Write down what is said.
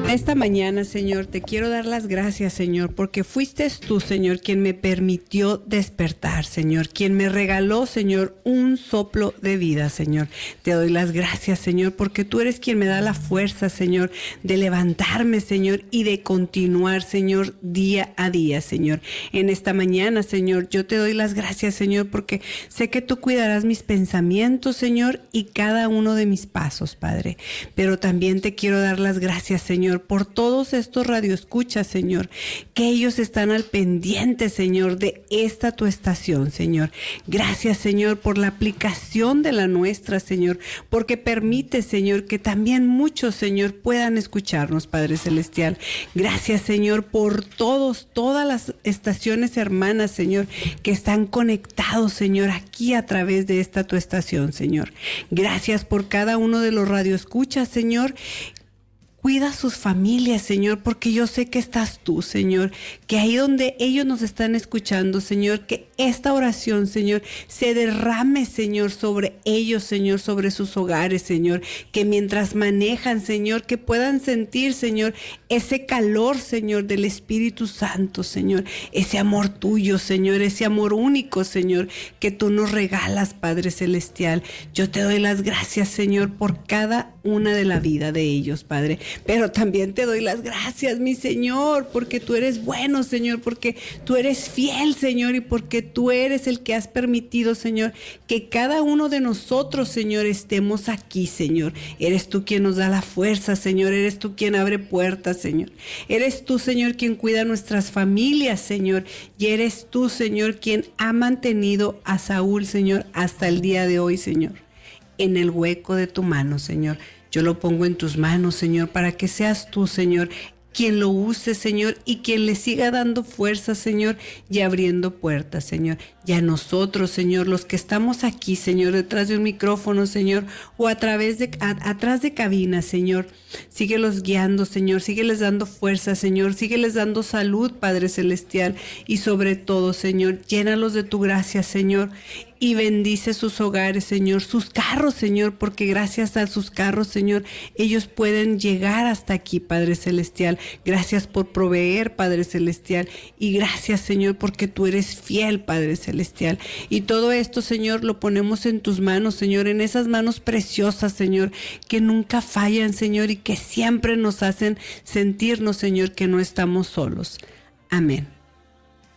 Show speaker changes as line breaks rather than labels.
Esta mañana, Señor, te quiero dar las gracias, Señor, porque fuiste tú, Señor, quien me permitió despertar, Señor, quien me regaló, Señor, un soplo de vida, Señor. Te doy las gracias, Señor, porque tú eres quien me da la fuerza, Señor, de levantarme, Señor, y de continuar, Señor, día a día, Señor. En esta mañana, Señor, yo te doy las gracias, Señor, porque sé que tú cuidarás mis pensamientos, Señor, y cada uno de mis pasos, Padre. Pero también te quiero dar las gracias, Señor, por todos estos radioescuchas, Señor, que ellos están al pendiente, Señor, de esta tu estación, Señor. Gracias, Señor, por la aplicación de la nuestra, Señor, porque permite, Señor, que también muchos, Señor, puedan escucharnos, Padre Celestial. Gracias, Señor, por todas las estaciones hermanas, Señor, que están conectados, Señor, aquí a través de esta tu estación, Señor. Gracias por cada uno de los radioescuchas, Señor. Cuida a sus familias, Señor, porque yo sé que estás tú, Señor, que ahí donde ellos nos están escuchando, Señor, que esta oración, Señor, se derrame, Señor, sobre ellos, Señor, sobre sus hogares, Señor, que mientras manejan, Señor, que puedan sentir, Señor, ese calor, Señor, del Espíritu Santo, Señor, ese amor tuyo, Señor, ese amor único, Señor, que tú nos regalas, Padre Celestial. Yo te doy las gracias, Señor, por cada una de la vida de ellos, Padre. Pero también te doy las gracias, mi Señor, porque tú eres bueno, Señor, porque tú eres fiel, Señor, y porque tú eres el que has permitido, Señor, que cada uno de nosotros, Señor, estemos aquí, Señor. Eres tú quien nos da la fuerza, Señor. Eres tú quien abre puertas, Señor. Eres tú, Señor, quien cuida nuestras familias, Señor. Y eres tú, Señor, quien ha mantenido a Saúl, Señor, hasta el día de hoy, Señor. En el hueco de tu mano, Señor. Yo lo pongo en tus manos, Señor, para que seas tú, Señor, quien lo use, Señor, y quien le siga dando fuerza, Señor, y abriendo puertas, Señor. Y a nosotros, Señor, los que estamos aquí, Señor, detrás de un micrófono, Señor, o atrás de cabina, Señor, síguelos guiando, Señor, sígueles dando fuerza, Señor, sígueles dando salud, Padre Celestial, y sobre todo, Señor, llénalos de tu gracia, Señor, y bendice sus hogares, Señor, sus carros, Señor, porque gracias a sus carros, Señor, ellos pueden llegar hasta aquí, Padre Celestial. Gracias por proveer, Padre Celestial, y gracias, Señor, porque tú eres fiel, Padre Celestial. Y todo esto, Señor, lo ponemos en tus manos, Señor, en esas manos preciosas, Señor, que nunca fallan, Señor, y que siempre nos hacen sentirnos, Señor, que no estamos solos. Amén.